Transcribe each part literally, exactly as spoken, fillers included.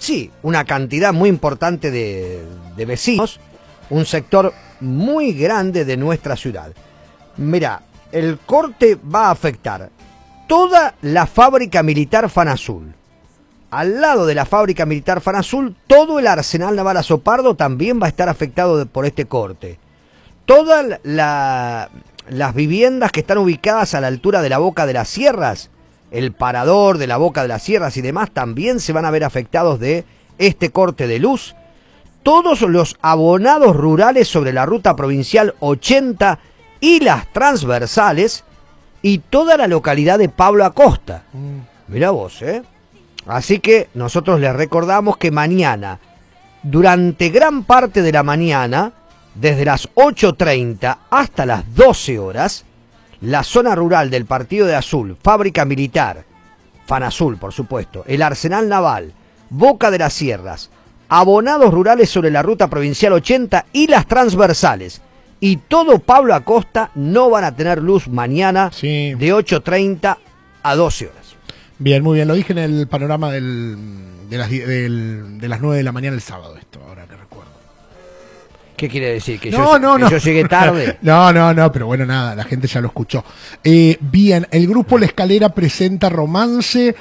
sí, una cantidad muy importante de, de vecinos, un sector muy grande de nuestra ciudad. Mirá, el corte va a afectar toda la fábrica militar Fanazul. Al lado de la fábrica militar Fanazul, todo el arsenal naval Azopardo también va a estar afectado de, por este corte. Todas la, las viviendas que están ubicadas a la altura de la Boca de las Sierras, el parador de la Boca de las Sierras y demás, también se van a ver afectados de este corte de luz. Todos los abonados rurales sobre la ruta provincial ochenta y las transversales, y toda la localidad de Pablo Acosta. Mm. Mirá vos, ¿eh? Así que nosotros les recordamos que mañana, durante gran parte de la mañana, desde las ocho treinta hasta las doce horas, la zona rural del Partido de Azul, Fábrica Militar, Fanazul por supuesto, el Arsenal Naval, Boca de las Sierras, abonados rurales sobre la ruta provincial ochenta y las transversales, y todo Pablo Acosta no van a tener luz mañana, sí, de ocho treinta a doce horas. Bien, muy bien, lo dije en el panorama del, de, las, del, de las nueve de la mañana el sábado, esto, ahora que recuerdo. ¿Qué quiere decir? ¿Que, no, yo, no, que no. yo llegué tarde? No, no, no, pero bueno, nada, la gente ya lo escuchó. Eh, bien, el grupo La Escalera presenta Romance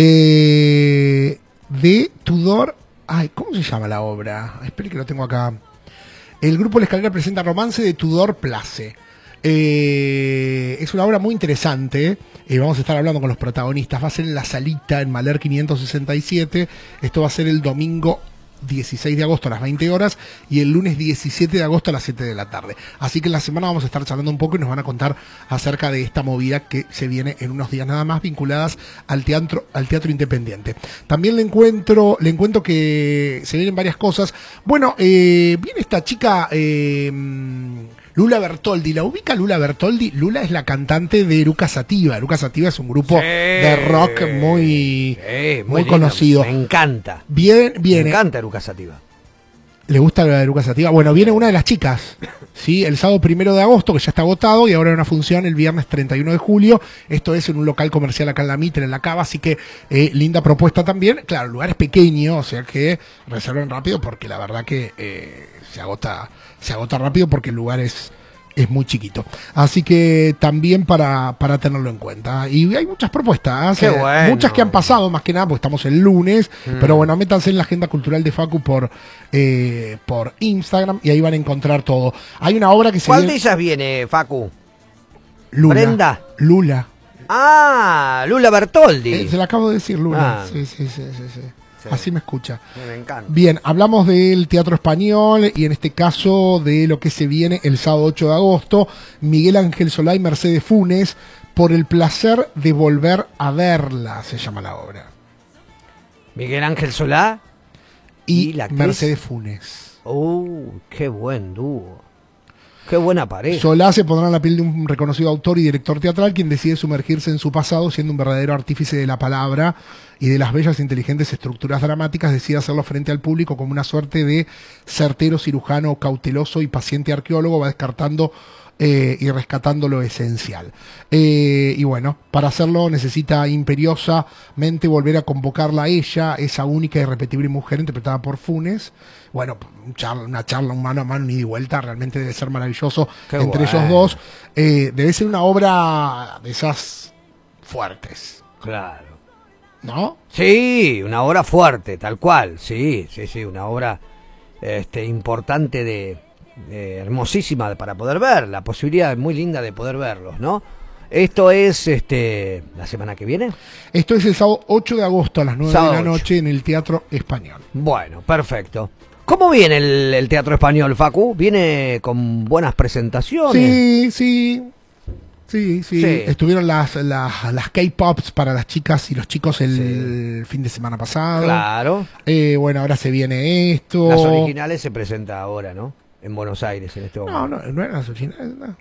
eh, de Tudor. Ay, ¿cómo se llama la obra? Espere que lo tengo acá. El grupo La Escalera presenta Romance de Tudor Place. Eh, es una obra muy interesante. Eh, vamos a estar hablando con los protagonistas. Va a ser en la Salita, en Maler quinientos sesenta y siete. Esto va a ser el domingo dieciséis de agosto a las veinte horas y el lunes diecisiete de agosto a las siete de la tarde. Así que en la semana vamos a estar charlando un poco y nos van a contar acerca de esta movida que se viene en unos días nada más, vinculadas al teatro, al teatro independiente. También le encuentro, le encuentro que se vienen varias cosas. Bueno, eh, viene esta chica eh, Lula Bertoldi. ¿La ubica Lula Bertoldi? Lula es la cantante de Eruca Sativa. Eruca Sativa es un grupo sí, de rock muy, sí, muy, muy lindo, conocido. Me encanta. Bien, viene. Me encanta Eruca Sativa. ¿Le gusta la Eruca Sativa? Bueno, viene una de las chicas, ¿sí? El sábado primero de agosto, que ya está agotado, y ahora hay una función el viernes treinta y uno de julio. Esto es en un local comercial acá en La Mitre, en La Cava, así que eh, linda propuesta también. Claro, el lugar es pequeño, o sea que reserven rápido, porque la verdad que eh, se agota, se agota rápido porque el lugar es... es muy chiquito. Así que también para, para tenerlo en cuenta. Y hay muchas propuestas, eh, bueno. muchas que han pasado, más que nada, porque estamos el lunes, mm. pero bueno, métanse en la agenda cultural de Facu por, eh, por Instagram y ahí van a encontrar todo. Hay una obra que se ¿Cuál viene... de ellas viene, Facu? Lula. Brenda. Lula. Ah, Lula Bertoldi. Eh, se la acabo de decir, Lula. Ah. Sí, sí, sí, sí, sí. Sí. Así me escucha. Me encanta. Bien, hablamos del teatro español y en este caso de lo que se viene el sábado ocho de agosto. Miguel Ángel Solá y Mercedes Funes, Por el placer de volver a verla, se llama la obra. Miguel Ángel Solá y, y la Mercedes Funes. ¡Uh, qué buen dúo! ¡Qué buena pareja! Solá se pondrá en la piel de un reconocido autor y director teatral, quien decide sumergirse en su pasado, siendo un verdadero artífice de la palabra y de las bellas e inteligentes estructuras dramáticas. Decide hacerlo frente al público como una suerte de certero cirujano, cauteloso y paciente arqueólogo. Va descartando eh, y rescatando lo esencial. Eh, y bueno, para hacerlo necesita imperiosamente volver a convocarla a ella, esa única e irrepetible mujer interpretada por Funes. Bueno, un charla, una charla, un mano a mano, un ida y vuelta, realmente debe ser maravilloso. Qué entre bueno. ellos dos. Eh, debe ser una obra de esas fuertes. Claro. ¿No? Sí, una obra fuerte, tal cual. Sí, sí, sí, una obra este, importante, de, de hermosísima para poder ver. La posibilidad muy linda de poder verlos, ¿no? Esto es este la semana que viene. Esto es el sábado ocho de agosto a las nueve sábado de la noche ocho. En el Teatro Español. Bueno, perfecto. ¿Cómo viene el, el Teatro Español, Facu? ¿Viene con buenas presentaciones? Sí, sí. Sí, sí, sí. Estuvieron las, las, las K-Pops para las chicas y los chicos el sí. fin de semana pasado. Claro. Eh, bueno, ahora se viene esto. Las originales se presenta ahora, ¿no? En Buenos Aires, en este momento. No, no, no eran las originales, no.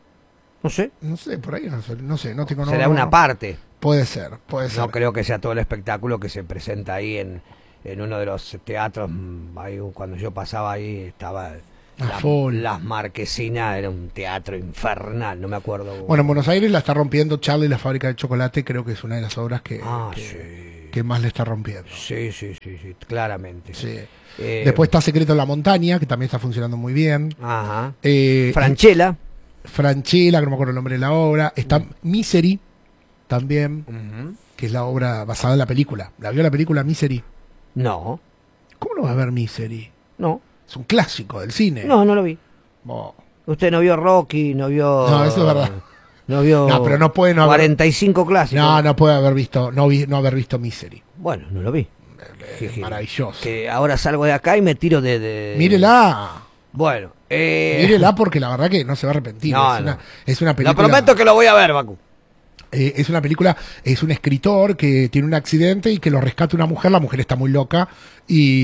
No sé. No sé, por ahí no, no sé, no tengo Será no, una no. parte. Puede ser, puede ser. No creo que sea todo el espectáculo que se presenta ahí en, en uno de los teatros. Ahí, cuando yo pasaba ahí estaba... La, las Marquesinas, era un teatro infernal, no me acuerdo. Bueno, en Buenos Aires la está rompiendo Charlie, la fábrica de chocolate, creo que es una de las obras que... Ah, que, sí. que más le está rompiendo. Sí, sí, sí, sí, claramente. Sí. Eh, Después está Secreto en la Montaña, que también está funcionando muy bien. Ajá. Eh, Franchella. Franchella, que no me acuerdo el nombre de la obra. Está Mm. Misery, también, Ujú. que es la obra basada en la película. ¿La vio la película Misery? No, ¿Cómo no va a ver Misery? no, Es un clásico del cine. no, no lo vi. Oh. Usted no vio Rocky, no vio... No, eso es verdad. No vio... No, pero no puede no haber- cuarenta y cinco clásicos. No, no puede haber visto, no, vi, no haber visto Misery. Bueno, no lo vi. Es maravilloso. Que ahora salgo de acá y me tiro de... de... Mírela. Bueno, eh... Mírela porque la verdad que no se va a arrepentir. No, es, no. Una, es una Lo película. prometo que lo voy a ver, Bacu. Eh, es una película, es un escritor que tiene un accidente y que lo rescata una mujer, la mujer está muy loca y